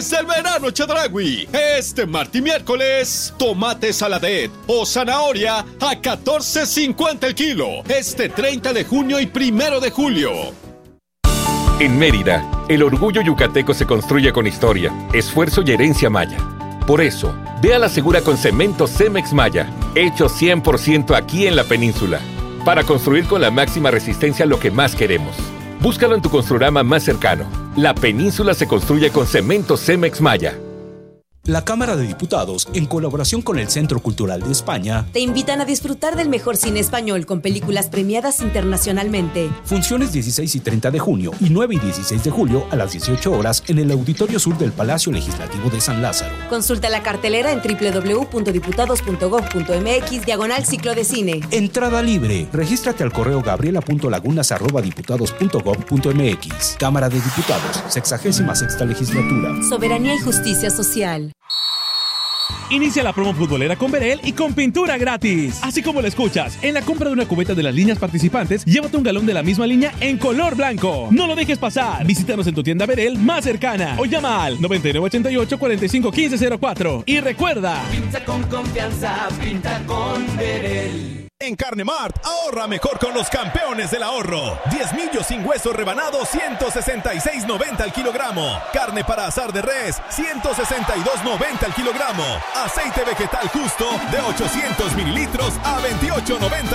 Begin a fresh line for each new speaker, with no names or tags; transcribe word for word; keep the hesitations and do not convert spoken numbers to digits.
El verano Chedraui. Este martes y miércoles, tomate saladet o zanahoria a catorce cincuenta el kilo. Este treinta de junio y primero de julio.
En Mérida, el orgullo yucateco se construye con historia, esfuerzo y herencia maya. Por eso, ve a la segura con cemento Cemex Maya, hecho cien por ciento aquí en la península, para construir con la máxima resistencia lo que más queremos. Búscalo en tu Construrama más cercano. La península se construye con cemento Cemex Maya.
La Cámara de Diputados, en colaboración con el Centro Cultural de España,
te invitan a disfrutar del mejor cine español con películas premiadas internacionalmente.
Funciones dieciséis y treinta de junio y nueve y dieciséis de julio a las dieciocho horas en el Auditorio Sur del Palacio Legislativo de San Lázaro.
Consulta la cartelera en doble u doble u doble u punto diputados punto gob punto eme equis diagonal ciclo de cine.
Entrada libre. Regístrate al correo gabriela punto lagunas arroba diputados punto gob punto eme equis. Cámara de Diputados, sexagésima sexta legislatura.
Soberanía y justicia social.
Inicia la promo futbolera con Berel y con pintura gratis. Así como lo escuchas, en la compra de una cubeta de las líneas participantes, llévate un galón de la misma línea en color blanco. No lo dejes pasar. Visítanos en tu tienda Berel más cercana o llama al noventa y nueve ochenta y ocho cuarenta y cinco quince cero cuatro. Y recuerda,
pinta con confianza, pinta con Berel.
En Carne Mart, ahorra mejor con los campeones del ahorro. diez millos sin hueso rebanado, ciento sesenta y seis noventa al kilogramo. Carne para asar de res, ciento sesenta y dos noventa al kilogramo. Aceite vegetal justo de ochocientos mililitros a veintiocho noventa.